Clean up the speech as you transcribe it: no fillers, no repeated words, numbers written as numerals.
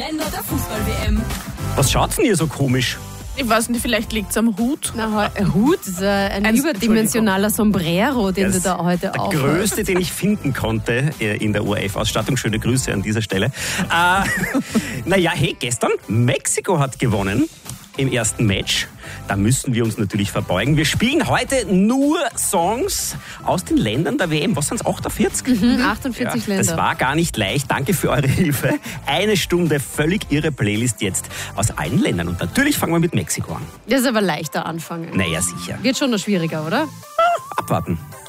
Kalender der Fußball-WM. Was schaut denn hier so komisch? Ich weiß nicht, vielleicht liegt es am Hut. Na, Hut ist ein überdimensionaler Sombrero, den du da heute Der aufhast. größte, den ich finden konnte in der ORF-Ausstattung. Schöne Grüße an dieser Stelle. Naja, hey, gestern, Mexiko hat gewonnen im ersten Match. Da müssen wir uns natürlich verbeugen. Wir spielen heute nur Songs aus den Ländern der WM. Was sind es, 48? 48 Länder. Das war gar nicht leicht. Danke für eure Hilfe. Eine Stunde völlig irre Playlist jetzt aus allen Ländern. Und natürlich fangen wir mit Mexiko an. Das ist aber leichter anfangen. Naja, sicher. Wird schon noch schwieriger, oder? Abwarten.